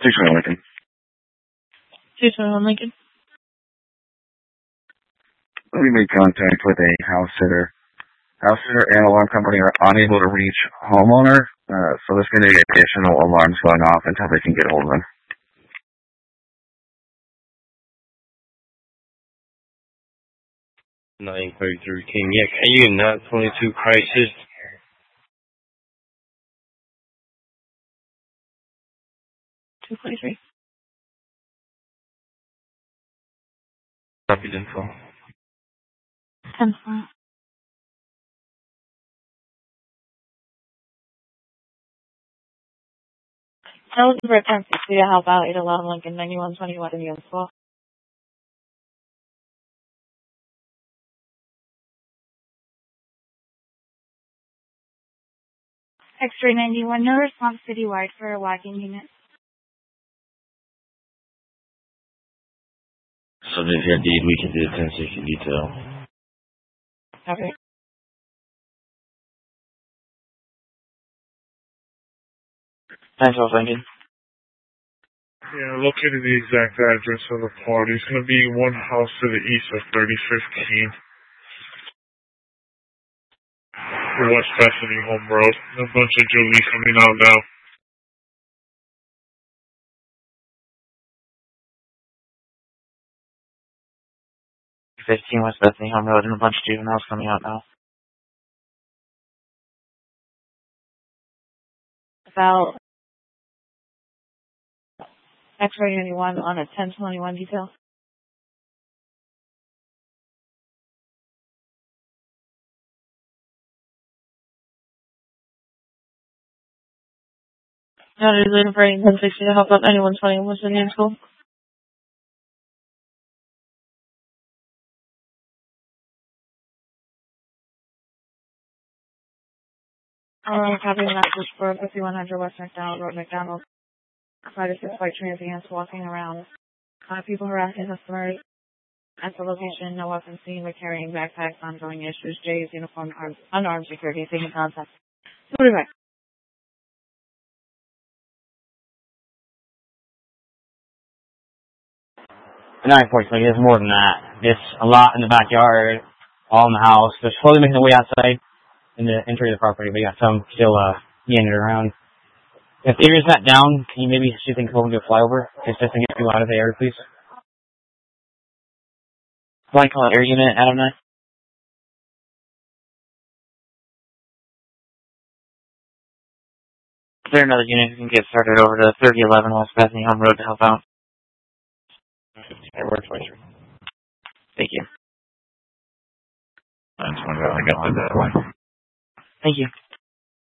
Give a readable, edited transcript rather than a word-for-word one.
621 Lincoln. 221 Lincoln. We made contact with a house sitter. House sitter and alarm company are unable to reach homeowner, so there's going to be additional alarms going off until they can get hold of them. 933 King. Yeah, can you 922 crisis? $223. Copy the info. 10-4. I was looking for a 1060 to help out 811 Lincoln 9121 in the school. X-ray 91, no response citywide for a walking unit. Subject here, deed, we can do the 1060 detail. Okay. Thanks, Lincoln. Yeah, located the exact address of the party. It's going to be one house to the east of 35th King. West Bethany Home Road. A bunch of Jolies coming out now. West Bethany Home Road and a bunch of juveniles coming out now. About X-ray 91 on a 1021 detail. No, there's looking for 1060 to help out anyone 21 was in the school. Copying that message for 5100 West McDonald Road, McDonald. 5 to 6 white transients walking around. People harassing customers. At the location, no weapons seen, but carrying backpacks, ongoing issues. Jay's uniformed, unarmed security, taking contact. So what do you think? 940, there's more than that. There's a lot in the backyard, all in the house. They're slowly making their way outside in the entry of the property, but you got some still meandering around. If the area's not down, can you maybe see if they can go and do a flyover? Just to get people out of the area, please. Fly call air unit, Adam 9. Is there another unit who can get started over to 3011 West Bethany Home Road to help out? Airworks, Weiser. Thank you. I got that way. Thank you.